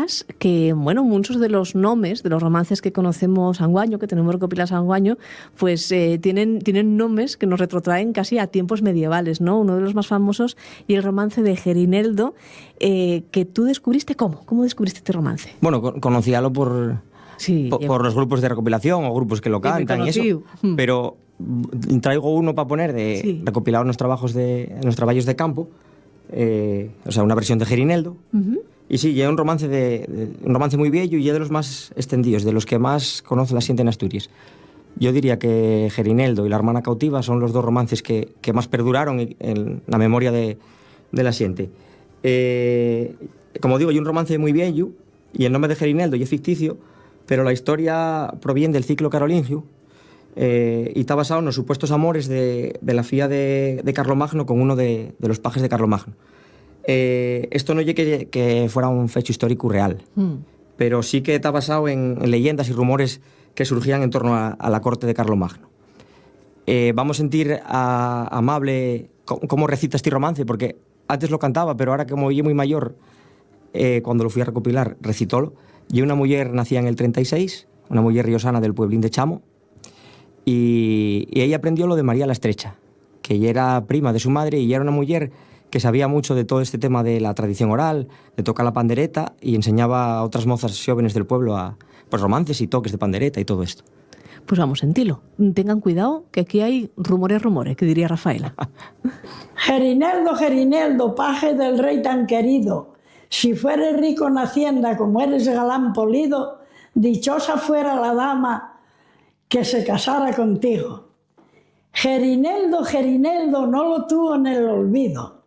además que, bueno, muchos de los nombres de los romances que conocemos anguaño, que tenemos recopilados anguaño, pues tienen nombres que nos retrotraen casi a tiempos medievales, ¿no? Uno de los más famosos y el romance de Gerineldo, que tú descubriste. ¿Cómo descubriste este romance? Bueno, conocíalo por los grupos de recopilación o grupos que lo cantan y eso, pero traigo uno para poner recopilado en los trabajos en los trabajos de campo, o sea, una versión de Gerineldo. Y sí, ya es un romance muy viejo y ya de los más extendidos, de los que más conoce la xente en Asturias. Yo diría que Gerineldo y La hermana cautiva son los dos romances que más perduraron en la memoria de la xente. Como digo, hay un romance muy viejo y el nombre de Gerineldo y es ficticio, pero la historia proviene del ciclo carolingio y está basado en los supuestos amores de la filla de Carlomagno con uno de los pajes de Carlomagno. Esto no es que fuera un fecho histórico real, pero sí que está basado en leyendas y rumores que surgían en torno a la corte de Carlomagno. Vamos a sentir a Amable cómo recita este romance, porque antes lo cantaba, pero ahora como yo muy mayor, cuando lo fui a recopilar, recitólo. Y una mujer nacía en el 36, una mujer riosana del pueblín de Chamo, y ella aprendió lo de María la Estrecha, que ella era prima de su madre y era una mujer que sabía mucho de todo este tema de la tradición oral, de tocar la pandereta, y enseñaba a otras mozas jóvenes del pueblo a romances y toques de pandereta y todo esto. Pues vamos, sentilo. Tengan cuidado, que aquí hay rumores, que diría Rafaela. Gerineldo, Gerineldo, paje del rey tan querido, si fueres rico en hacienda como eres galán polido, dichosa fuera la dama que se casara contigo. Gerineldo, Gerineldo, no lo tuvo en el olvido.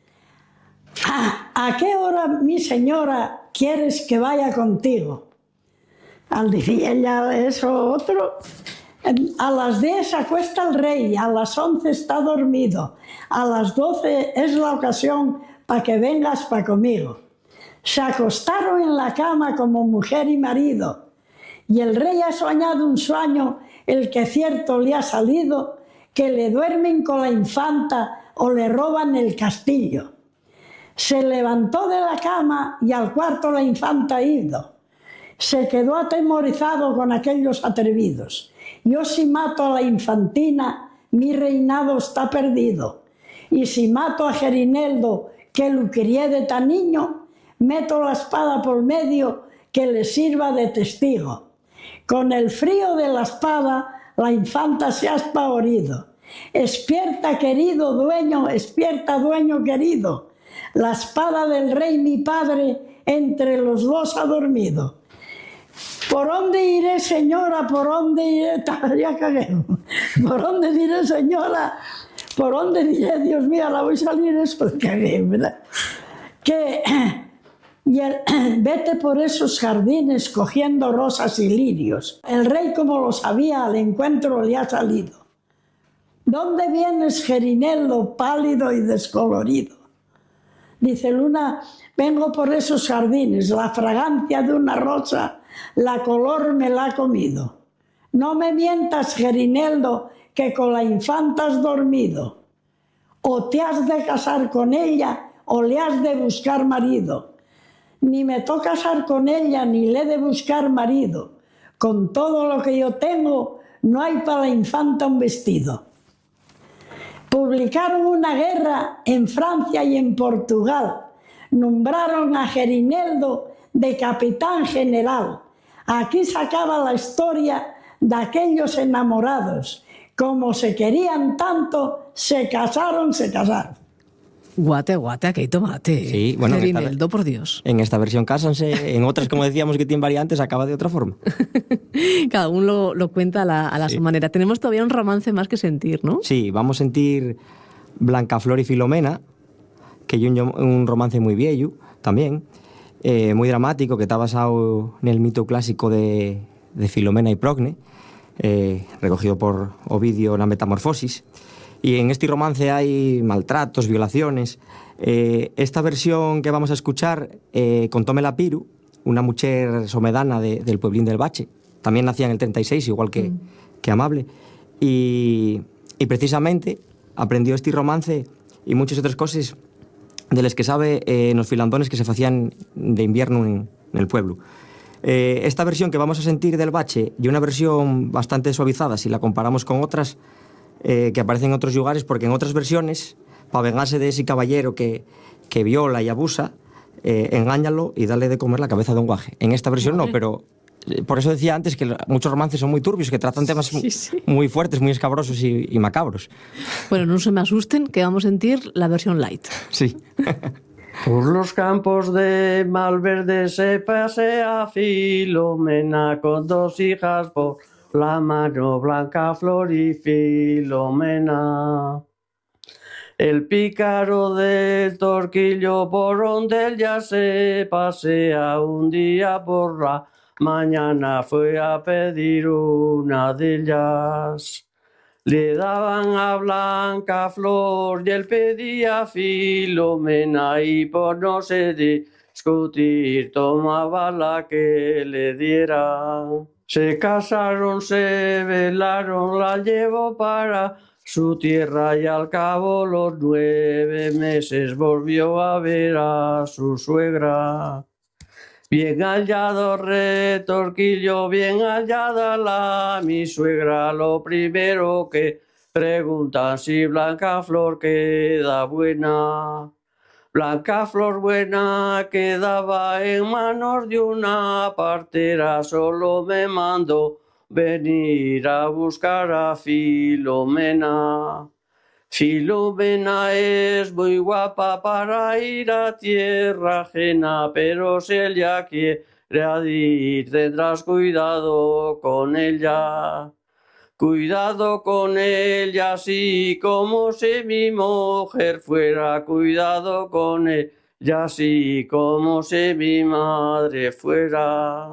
¿A qué hora, mi señora, quieres que vaya contigo? Al decir ella eso otro, a las 10 se acuesta el rey, a las 11 está dormido, a las 12 es la ocasión para que vengas para conmigo. Se acostaron en la cama como mujer y marido, y el rey ha soñado un sueño, el que cierto le ha salido, que le duermen con la infanta o le roban el castillo. Se levantó de la cama y al cuarto la infanta ha ido. Se quedó atemorizado con aquellos atrevidos. Yo si mato a la infantina, mi reinado está perdido. Y si mato a Gerineldo, que lo crié de tan niño, meto la espada por medio que le sirva de testigo. Con el frío de la espada, la infanta se ha espavorido. Espierta, querido dueño, espierta, dueño querido. La espada del rey, mi padre, entre los dos ha dormido. ¿Por dónde iré, señora? ¿Por dónde iré? Ya cagué. ¿Por dónde diré, señora? ¿Por dónde diré? Dios mío, la voy a salir eso. Cagué, ¿verdad? Vete por esos jardines cogiendo rosas y lirios. El rey, como lo sabía, al encuentro le ha salido. ¿Dónde vienes, Gerineldo, pálido y descolorido? Dice Luna, vengo por esos jardines, la fragancia de una rosa, la color me la ha comido. No me mientas, Gerineldo, que con la infanta has dormido. O te has de casar con ella, o le has de buscar marido. Ni me toca casar con ella, ni le he de buscar marido. Con todo lo que yo tengo, no hay para la infanta un vestido. Publicaron una guerra en Francia y en Portugal. Nombraron a Gerineldo de capitán general. Aquí se acaba la historia de aquellos enamorados. Como se querían tanto, se casaron. Guate, aquí hay tomate. Sí, bueno, Gerineldo, por Dios. En esta versión cásanse, en otras, como decíamos, que tienen variantes, acaba de otra forma. Cada uno lo cuenta a la su manera. Tenemos todavía un romance más que sentir, ¿no? Sí, vamos a sentir Blancaflor y Filomena, que es un romance muy viejo también, muy dramático, que está basado en el mito clásico de Filomena y Procne, recogido por Ovidio en la Metamorfosis. Y en este romance hay maltratos, violaciones. Esta versión que vamos a escuchar contóme la Piru, una mujer somedana del pueblín del Bache. También nacía en el 36, igual que Amable. Y precisamente aprendió este romance y muchas otras cosas de las que sabe en los filandones que se hacían de invierno el pueblo. Esta versión que vamos a sentir del bache y una versión bastante suavizada si la comparamos con otras que aparecen en otros lugares, porque en otras versiones, para vengarse de ese caballero que viola y abusa, engáñalo y dale de comer la cabeza de un guaje. En esta versión no, pero por eso decía antes que muchos romances son muy turbios, que tratan temas muy fuertes, muy escabrosos y macabros. Bueno, no se me asusten, que vamos a sentir la versión light. Sí. Por los campos de Malverde se pasea Filomena con 2 hijas por la mano, Blancaflor y Filomena. El pícaro del Torquillo por donde ya se pasea un día por la mañana fue a pedir una de ellas. Le daban a Blancaflor y él pedía a Filomena y por no se discutir tomaba la que le diera. Se casaron, se velaron, la llevó para su tierra y al cabo los 9 meses volvió a ver a su suegra. Bien hallado Retorquillo, bien hallada mi suegra, lo primero que preguntan si Blancaflor queda buena. Blancaflor buena quedaba en manos de una partera, solo me mandó venir a buscar a Filomena. Filomena es muy guapa para ir a tierra ajena, pero si ella quiere ir, tendrás cuidado con ella. Cuidado con ella, así como si mi mujer fuera. Cuidado con ella, así como si mi madre fuera.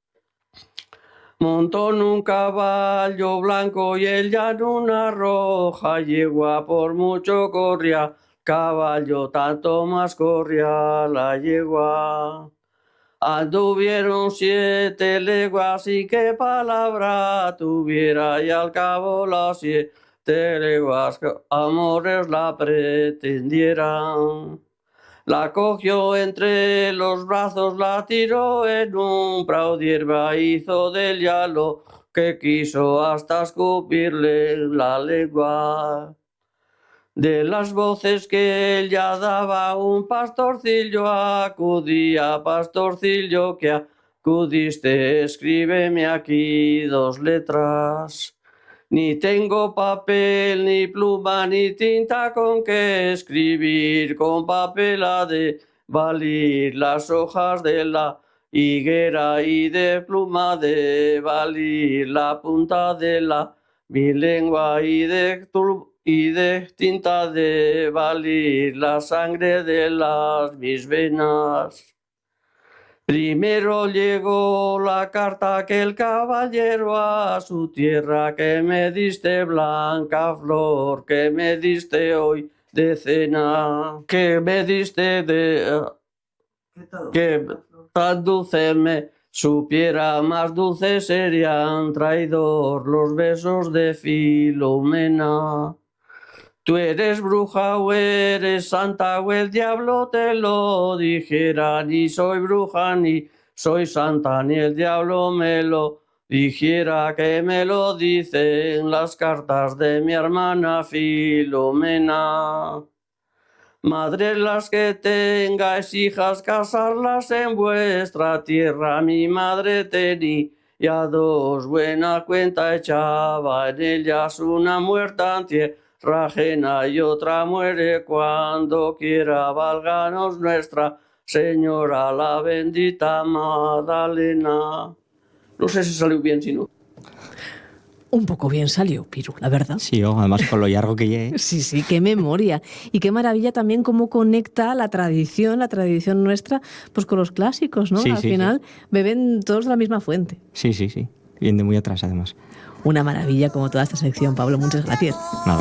Montó en un caballo blanco y ella en una roja yegua, por mucho corría caballo, tanto más corría la yegua. Anduvieron 7 leguas y qué palabra tuviera, y al cabo las 7 leguas amores la pretendieran. La cogió entre los brazos, la tiró en un prado de hierba, hizo de ella lo que quiso hasta escupirle la lengua. De las voces que ella daba, un pastorcillo acudía. Pastorcillo que acudiste, escríbeme aquí 2 letras. Ni tengo papel, ni pluma, ni tinta con que escribir. Con papel ha de valir las hojas de la higuera, y de pluma de valir la punta de mi lengua, y de tinta de valir la sangre de mis venas. Primero llegó la carta que el caballero a su tierra, que me diste Blancaflor, que me diste hoy de cena, que me diste que tan dulce me supiera, más dulce serían traidor los besos de Filomena. Tú eres bruja o eres santa, o el diablo te lo dijera. Ni soy bruja ni soy santa, ni el diablo me lo dijera, que me lo dicen las cartas de mi hermana Filomena. Madres las que tengáis hijas, casarlas en vuestra tierra. Mi madre tenía 2, buena cuenta echaba en ellas, una muerta en tierra ajena y otra muere cuando quiera. Válganos Nuestra Señora, la bendita Magdalena. No sé si salió bien, si no. Un poco bien salió, Piru, la verdad. Sí, además con lo largo que llegué. Sí, qué memoria. Y qué maravilla también cómo conecta la tradición nuestra, pues con los clásicos, ¿no? Sí, Al final beben todos de la misma fuente. Sí. Viene de muy atrás, además. Una maravilla como toda esta sección, Pablo. Muchas gracias. Nada.